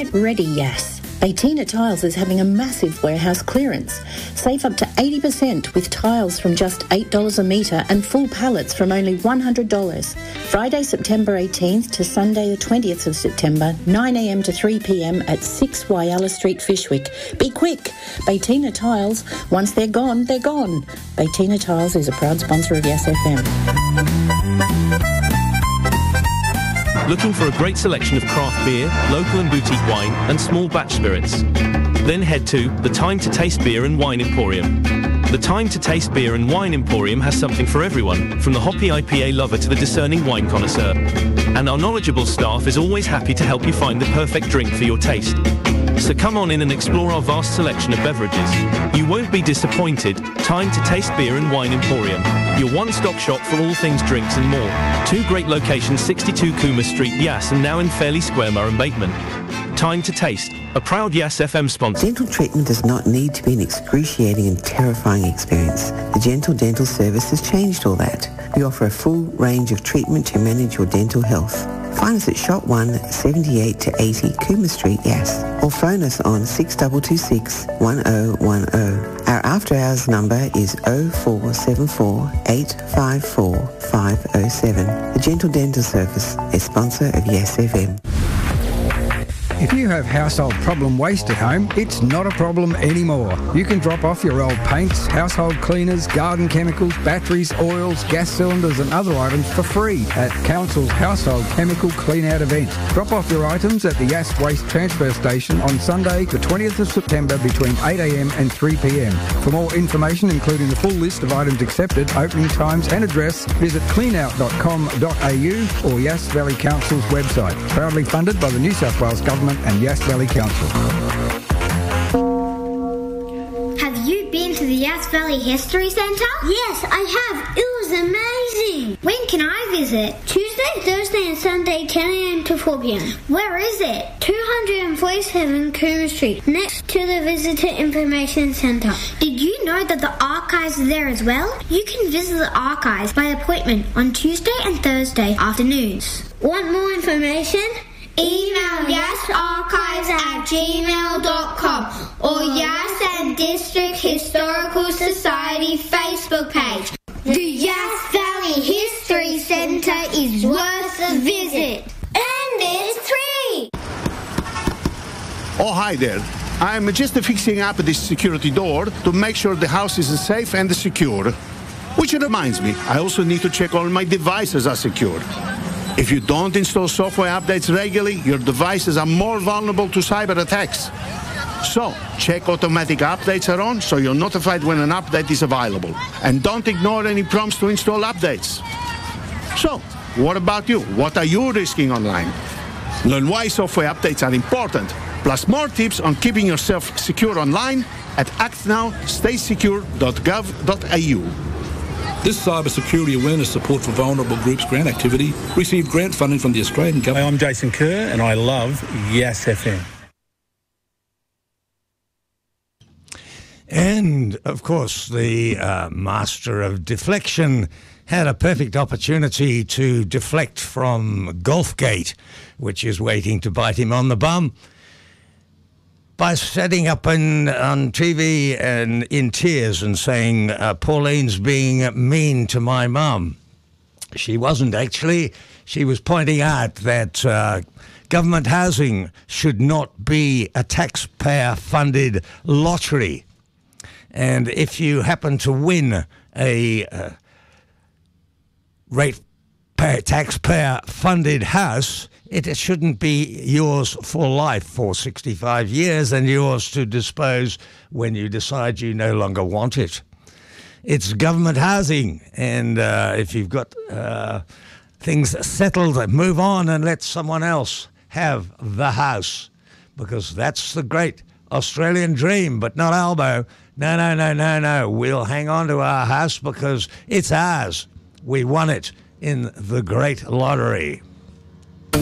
Rent-ready Yass. Baytina Tiles is having a massive warehouse clearance. Save up to 80% with tiles from just $8 a metre and full pallets from only $100. Friday, September 18th to Sunday the 20th of September, 9am to 3pm at 6 Whyalla Street, Fyshwick. Be quick! Baytina Tiles, once they're gone, they're gone. Baytina Tiles is a proud sponsor of Yes FM. Looking for a great selection of craft beer, local and boutique wine, and small batch spirits? Then head to the Time to Taste Beer and Wine Emporium. The Time to Taste Beer and Wine Emporium has something for everyone, from the hoppy IPA lover to the discerning wine connoisseur. And our knowledgeable staff is always happy to help you find the perfect drink for your taste. So come on in and explore our vast selection of beverages. You won't be disappointed. Time to Taste Beer and Wine Emporium, your one-stop shop for all things drinks and more. 2 great locations, 62 Cooma Street, Yass, and now in Fairley Square, Murray-Bateman. Time to Taste, a proud Yass FM sponsor. Dental treatment does not need to be an excruciating and terrifying experience. The Gentle Dental Service has changed all that. We offer a full range of treatment to manage your dental health. Find us at Shop 1, 78 to 80 Cooma Street, Yass, or phone us on 6226 1010. Our after hours number is 0474 854 507. The Gentle Dental Service, a sponsor of Yes FM. If you have household problem waste at home, it's not a problem anymore. You can drop off your old paints, household cleaners, garden chemicals, batteries, oils, gas cylinders and other items for free at Council's Household Chemical Clean-Out event. Drop off your items at the Yass Waste Transfer Station on Sunday, the 20th of September between 8am and 3pm. For more information, including the full list of items accepted, opening times and address, visit cleanout.com.au or Yass Valley Council's website. Proudly funded by the New South Wales Government and Yass Valley Council. Have you been to the Yass Valley History Centre? Yes, I have. It was amazing. When can I visit? Tuesday, Thursday and Sunday, 10am to 4pm. Where is it? 247 Cooma Street, next to the Visitor Information Centre. Did you know that the archives are there as well? You can visit the archives by appointment on Tuesday and Thursday afternoons. Want more information? Email yassarchives@gmail.com or Yass and District Historical Society Facebook page. The Yass Valley History Centre is worth a visit. And it's free! Oh, hi there. I'm just fixing up this security door to make sure the house is safe and secure. Which reminds me, I also need to check all my devices are secure. If you don't install software updates regularly, your devices are more vulnerable to cyber attacks. So, check automatic updates are on so you're notified when an update is available. And don't ignore any prompts to install updates. So, what about you? What are you risking online? Learn why software updates are important, plus more tips on keeping yourself secure online at actnowstaysecure.gov.au. This cybersecurity awareness support for vulnerable groups grant activity received grant funding from the Australian Government. I'm Jason Kerr and I love Yass FM. And, of course, the master of deflection had a perfect opportunity to deflect from Golfgate, which is waiting to bite him on the bum, by setting up on TV and in tears and saying, Pauline's being mean to my mum. She wasn't actually. She was pointing out that government housing should not be a taxpayer-funded lottery. And if you happen to win a taxpayer-funded house, it shouldn't be yours for life for 65 years and yours to dispose when you decide you no longer want it. It's government housing, and if you've got things settled, move on and let someone else have the house, because that's the great Australian dream, but not Albo. No. We'll hang on to our house because it's ours. We won it in the great lottery.